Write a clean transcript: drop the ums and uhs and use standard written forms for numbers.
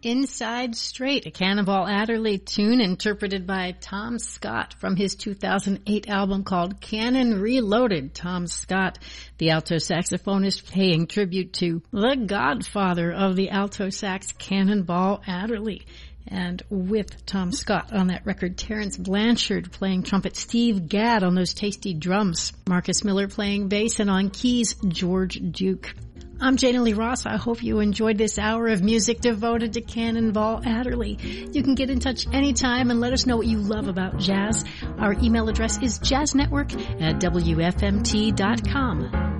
Inside Straight, a Cannonball Adderley tune interpreted by Tom Scott from his 2008 album called Cannon Reloaded. Tom Scott, the alto saxophonist, paying tribute to the godfather of the alto sax, Cannonball Adderley. And with Tom Scott on that record, Terrence Blanchard playing trumpet, Steve Gadd on those tasty drums, Marcus Miller playing bass, and on keys, George Duke. I'm Jana Lee Ross. I hope you enjoyed this hour of music devoted to Cannonball Adderley. You can get in touch anytime and let us know what you love about jazz. Our email address is jazznetwork@wfmt.com.